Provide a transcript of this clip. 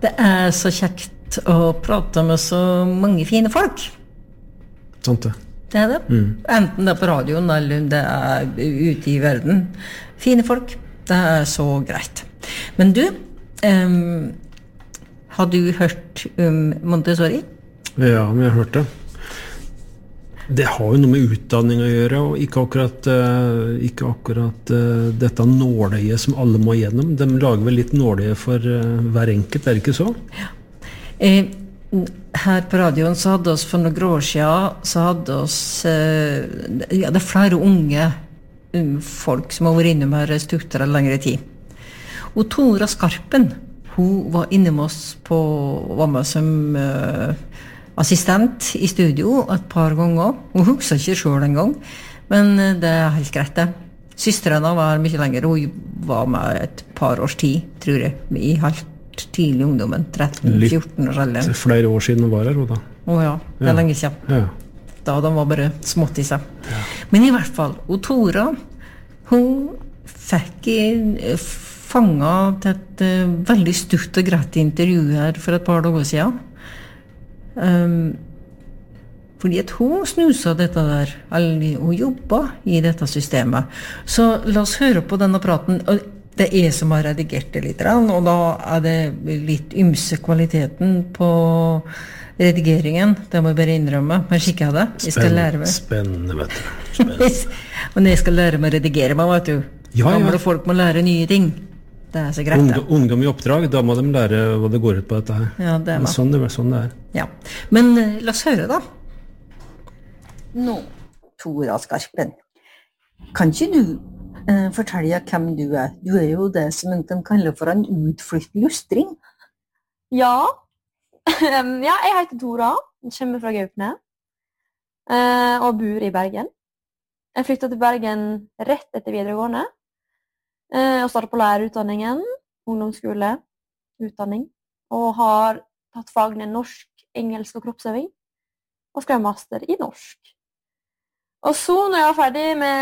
Det så kjekt å prate med så mange fine folk. Sant det. Det det. Enten det på radioen, eller om det ute i verden. Fine folk. Det så greit. Men du, har du hørt om Montessori? Ja, men jeg har hørt det. Det har jo noe med utdanning å gjøre, og ikke akkurat dette nåløyet som alle må gjennom. De lager vel litt nåløye for hver enkelt, det ikke så? Ja. Her på radioen så hadde oss for noen år siden, så hadde oss, det flere unge folk som har vært innom her stuttere lengre tid. Og Tora Skarpen, hun var inne med oss var med som assistent i studio et par ganger. Hun husker ikke selv en gang, men det helt greit det. Søstrene var mye lenger, hun var med et par års tid, tror jeg, i helt tidlig ungdommen, 13-14 år eller. Flere år siden hun var her, da. Åja, det er lenge siden. Ja. Da de var bare smått i seg. Ja. Men i hvert fall, og Tora, hun fikk fanget et veldig stutt og greit intervju her for et par dager siden. Fordi at hun snusa dette der, eller hun jobbet i dette systemet. Så la oss høre på denne praten, og det som har redigert det litt, og da det litt ymse kvaliteten på redigeringen, det må jeg bare innrømme, men skikker jeg det. Jeg skal lære meg. Spennende, vet du. Spennende. Og når jeg skal lære meg å redigere meg, vet du, gamle folk må lære nye ting. Det så greit det. Ungdom i oppdrag, da må de lære hva det går ut på dette her. Ja, det Men sånn det Ja, men la oss høre da. Nå, Tora Skarpen, kan ikke du fortelle hvem du er? Du jo det som de kaller for en utflytt lustring. Ja. Ja, jeg heter Tora, jeg kommer fra Gaupne, og bor i Bergen. Jeg flyttet til Bergen rett etter videregående, og startet på lærerutdanningen, ungdomsskole, utdanning, og har tatt fagene norsk, engelsk og kroppsøving, og skrev master i norsk. Og så når jeg var ferdig med